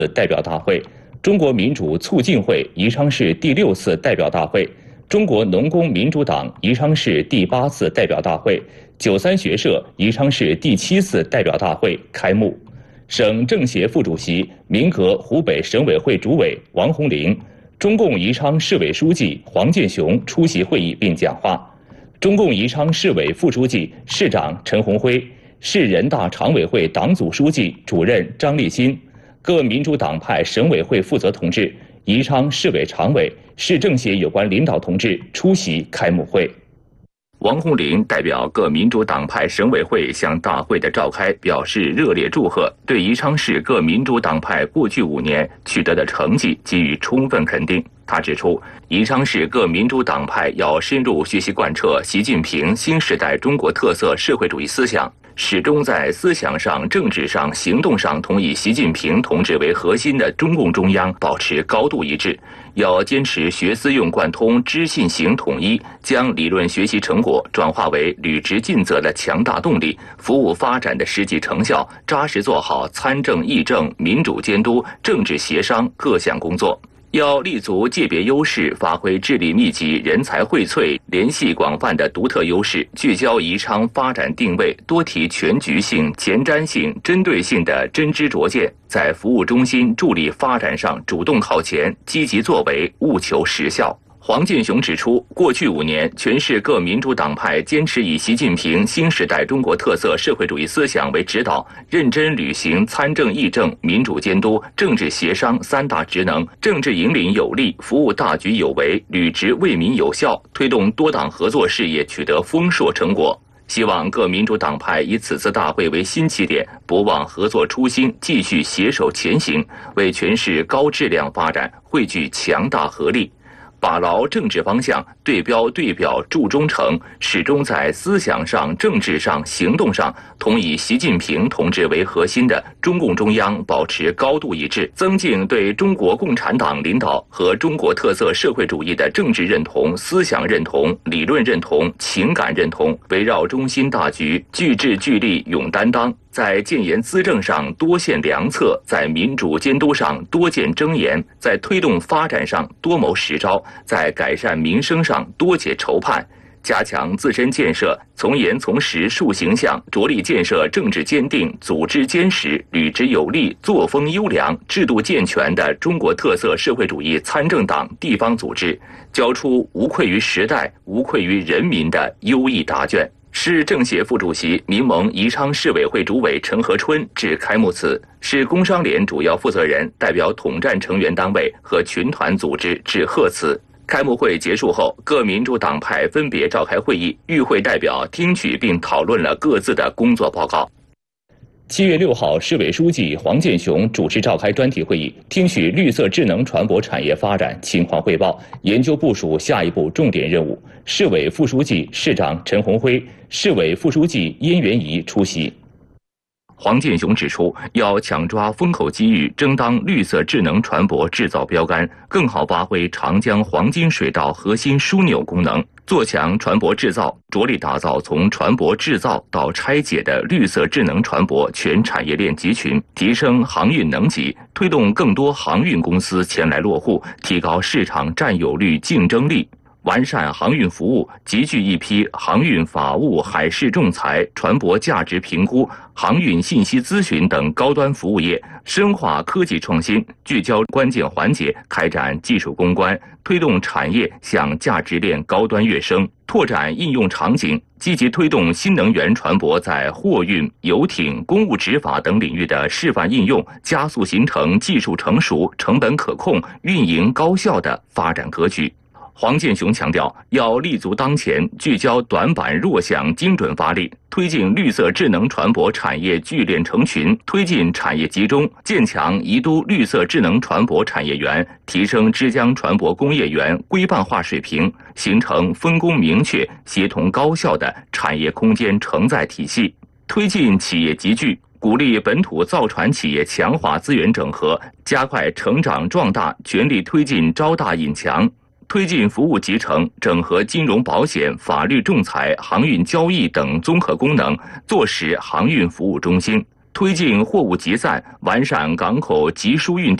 代表大会、中国民主促进会宜昌市第6次代表大会、中国农工民主党宜昌市第8次代表大会、93学社宜昌市第7次代表大会开幕。省政协副主席、民革湖北省委会主委王洪林、中共宜昌市委书记黄健雄出席会议并讲话。中共宜昌市委副书记、市长陈红辉、市人大常委会党组书记、主任张立新、各民主党派省委会负责同志、宜昌市委常委、市政协有关领导同志出席开幕会。王洪林代表各民主党派省委会向大会的召开表示热烈祝贺，对宜昌市各民主党派过去5年取得的成绩给予充分肯定。他指出，宜昌市各民主党派要深入学习贯彻习近平新时代中国特色社会主义思想，始终在思想上、政治上、行动上同以习近平同志为核心的中共中央保持高度一致，要坚持学思用贯通、知信行统一，将理论学习成果转化为履职尽责的强大动力，服务发展的实际成效，扎实做好参政议政、民主监督、政治协商各项工作。要立足界别优势，发挥智力密集、人才荟萃、联系广泛的独特优势，聚焦宜昌发展定位，多提全局性、前瞻性、针对性的真知灼见，在服务中心助力发展上主动靠前、积极作为，务求实效。黄健雄指出，过去5年，全市各民主党派坚持以习近平新时代中国特色社会主义思想为指导，认真履行参政议政、民主监督、政治协商3大职能，政治引领有力，服务大局有为，履职为民有效，推动多党合作事业取得丰硕成果。希望各民主党派以此次大会为新起点，不忘合作初心，继续携手前行，为全市高质量发展汇聚强大合力。把牢政治方向，对标对表筑忠诚，始终在思想上、政治上、行动上同以习近平同志为核心的中共中央保持高度一致，增进对中国共产党领导和中国特色社会主义的政治认同、思想认同、理论认同、情感认同，围绕中心大局，聚智聚力勇担当，在建言资政上多献良策，在民主监督上多见箴言，在推动发展上多谋实招，在改善民生上多解筹盼，加强自身建设，从严从实树形象，着力建设政治坚定、组织坚实、履职有力、作风优良、制度健全的中国特色社会主义参政党地方组织，交出无愧于时代、无愧于人民的优异答卷。市政协副主席、民盟宜昌市委会主委陈和春致开幕词，市工商联主要负责人代表统战成员单位和群团组织致贺词。开幕会结束后，各民主党派分别召开会议，与会代表听取并讨论了各自的工作报告。7月6号，市委书记黄健雄主持召开专题会议，听取绿色智能船舶产业发展情况汇报，研究部署下一步重点任务。市委副书记、市长陈红辉、市委副书记殷元仪出席。黄健雄指出，要抢抓风口机遇，争当绿色智能船舶制造标杆，更好发挥长江黄金水道核心枢纽功能，做强船舶制造，着力打造从船舶制造到拆解的绿色智能船舶全产业链集群，提升航运能级，推动更多航运公司前来落户，提高市场占有率竞争力。完善航运服务，集聚一批航运法务、海事仲裁、船舶价值评估、航运信息咨询等高端服务业，深化科技创新，聚焦关键环节，开展技术攻关，推动产业向价值链高端跃升，拓展应用场景，积极推动新能源船舶在货运、游艇、公务执法等领域的示范应用，加速形成技术成熟、成本可控、运营高效的发展格局。黄健雄强调，要立足当前，聚焦短板弱项，精准发力，推进绿色智能船舶产业聚链成群，推进产业集中，建强宜都绿色智能船舶产业园，提升枝江船舶工业园规范化水平，形成分工明确、协同高效的产业空间承载体系，推进企业集聚，鼓励本土造船企业强化资源整合，加快成长壮大，全力推进招大引强，推进服务集成，整合金融保险、法律仲裁、航运交易等综合功能，做实航运服务中心。 推进货物集散，完善港口集疏运